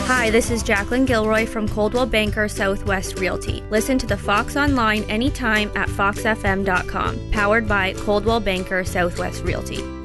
Hi, this is Jacqueline Gilroy from Coldwell Banker Southwest Realty. Listen to the Fox online anytime at foxfm.com. Powered by Coldwell Banker Southwest Realty.